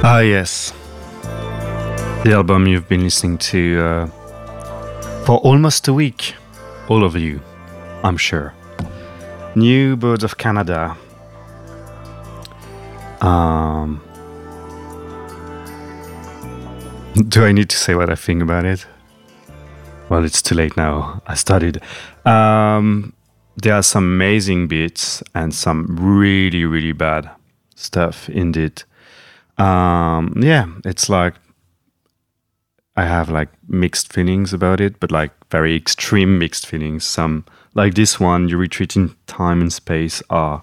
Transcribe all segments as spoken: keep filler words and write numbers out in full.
Ah, yes. The album you've been listening to uh, for almost a week. All of you, I'm sure. New Birds of Canada. Um, do I need to say what I think about it? Well, it's too late now. I started. Um, there are some amazing beats and some really, really bad stuff indeed. Um, yeah, it's like I have like mixed feelings about it, but like very extreme mixed feelings. Some like this one, You Retreat in Time and Space, are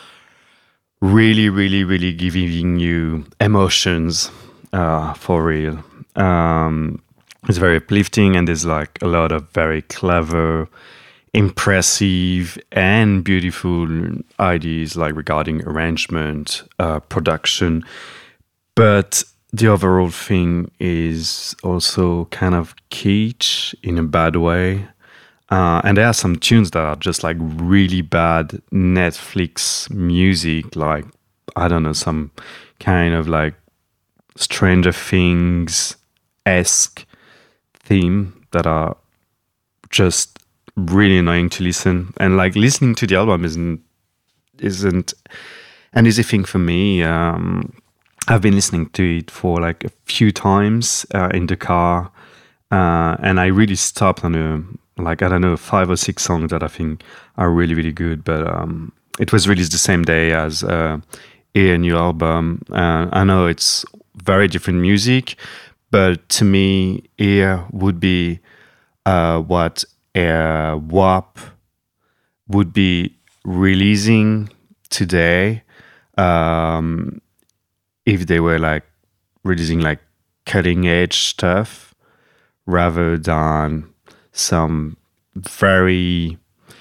really, really, really giving you emotions uh, for real. Um, it's very uplifting, and there's like a lot of very clever, impressive, and beautiful ideas like regarding arrangement, uh, production. But the overall thing is also kind of kitsch in a bad way. Uh, and there are some tunes that are just like really bad Netflix music, like, I don't know, some kind of like Stranger Things-esque theme that are just really annoying to listen. And like listening to the album isn't isn't an easy thing for me. Um, I've been listening to it for like a few times uh, in the car, uh, and I really stopped on a like I don't know five or six songs that I think are really really good. But um, it was released the same day as uh, a new album. Uh, I know it's very different music, but to me, Ear would be uh, what uh, W A P would be releasing today. Um, if they were like releasing like cutting edge stuff rather than some very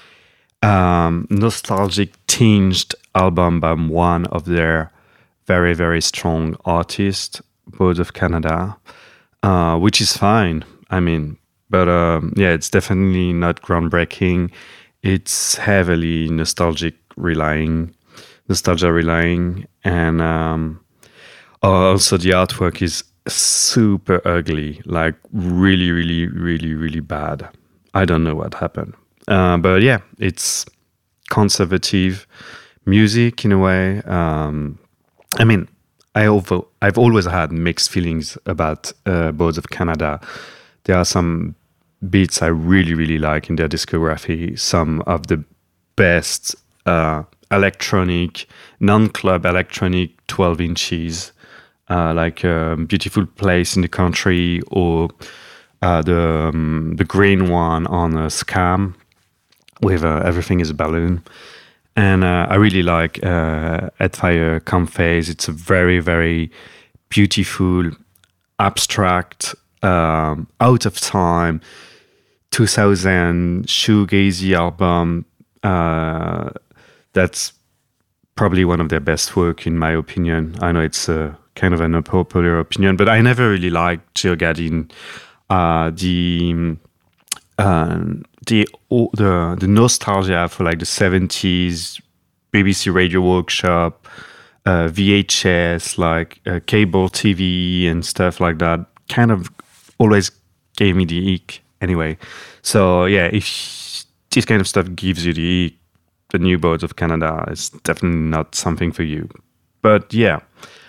um, nostalgic tinged album by one of their very, very strong artists, Birds of Canada, uh, which is fine. I mean, but um, yeah, it's definitely not groundbreaking. It's heavily nostalgic relying, nostalgia relying, and um, also the artwork is super ugly, like really, really, really, really bad. I don't know what happened. Uh, but yeah, it's conservative music in a way. Um, I mean, I also, I've always had mixed feelings about uh, Birds of Canada. There are some beats I really, really like in their discography. Some of the best uh, electronic, non-club electronic twelve inches, uh, like a Beautiful Place in the Country, or uh, the um, the green one on a Scam with uh, Everything is a Balloon. And uh, I really like uh, Headfire Come Phase. It's a very, very beautiful, abstract, um, out of time, two thousand shoegazy album. Uh, that's probably one of their best work, in my opinion. I know it's a kind of an unpopular opinion, but I never really liked Djurgården. Uh, the um, the the the nostalgia for like the seventies B B C Radio Workshop, uh, V H S, like uh, cable T V and stuff like that, kind of always gave me the ick. Anyway, so yeah, if this kind of stuff gives you the ick, the New Birds of Canada is definitely not something for you. But yeah,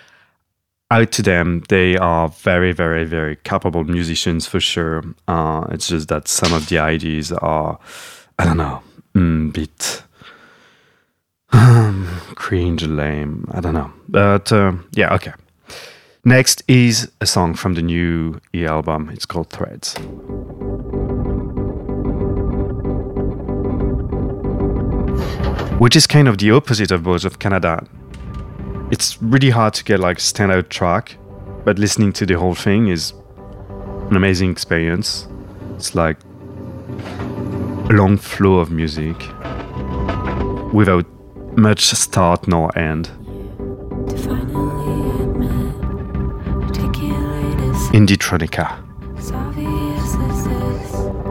out to them, they are very, very, very capable musicians for sure. Uh, it's just that some of the ideas are, I don't know, a bit um, cringe, lame. I don't know. But uh, yeah, okay. Next is a song from the new E album. It's called Threads. Which is kind of the opposite of Birds of Canada. It's really hard to get like a standout track, but listening to the whole thing is an amazing experience. It's like a long flow of music without much start nor end. Indie Tronica.